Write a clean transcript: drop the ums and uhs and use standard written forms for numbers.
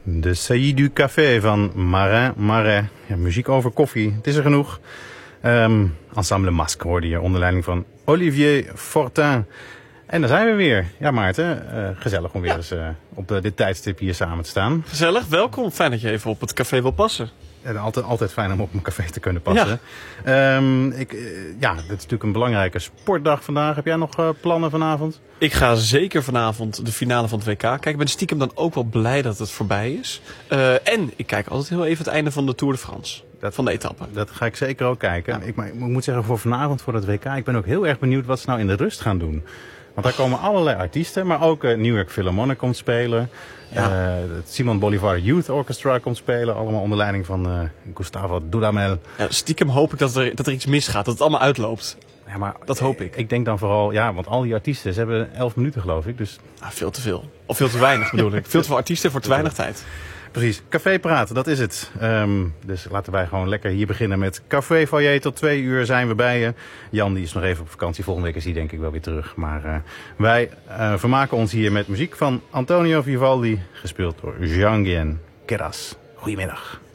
De Saillie du Café van Marin Marais. Ja, muziek over koffie, het is er genoeg. Ensemble Masque hoorde je onder leiding van Olivier Fortin. En daar zijn we weer. Ja, Maarten, gezellig om weer eens op dit tijdstip hier samen te staan. Gezellig, welkom. Fijn dat je even op het café wil passen. En altijd fijn om op een café te kunnen passen. Ja. Dit is natuurlijk een belangrijke sportdag vandaag. Heb jij nog plannen vanavond? Ik ga zeker vanavond de finale van het WK kijken. Ik ben stiekem dan ook wel blij dat het voorbij is. En ik kijk altijd heel even het einde van de Tour de France. Van de etappe. Dat ga ik zeker ook kijken. Ja. Ik moet zeggen, voor vanavond, voor het WK, ik ben ook heel erg benieuwd wat ze nou in de rust gaan doen. Want daar komen allerlei artiesten, maar ook New York Philharmonic komt spelen. Ja. Het Simon Bolivar Youth Orchestra komt spelen. Allemaal onder leiding van Gustavo Dudamel. Ja, stiekem hoop ik dat er iets misgaat. Dat het allemaal uitloopt. Ja, maar dat hoop ik. Ik denk dan vooral, want al die artiesten, ze hebben 11 minuten geloof ik. Dus... veel te veel. Of veel te weinig bedoel ik. Veel te veel artiesten voor te weinig tijd. Precies. Café praten, dat is het. Dus laten wij gewoon lekker hier beginnen met Café Foyer. Tot 2 uur zijn we bij je. Jan die is nog even op vakantie. Volgende week is hij denk ik wel weer terug. Maar wij vermaken ons hier met muziek van Antonio Vivaldi. Gespeeld door Jean-Guyen Queras. Goedemiddag.